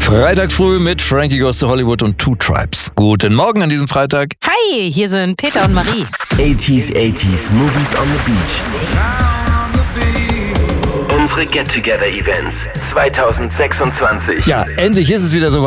Freitag früh mit Frankie Goes to Hollywood und Two Tribes. Guten Morgen an diesem Freitag. Hi, hier sind Peter und Marie. 80s, Movies on the Beach. Unsere Get-Together-Events 2026. Ja, endlich ist es wieder soweit.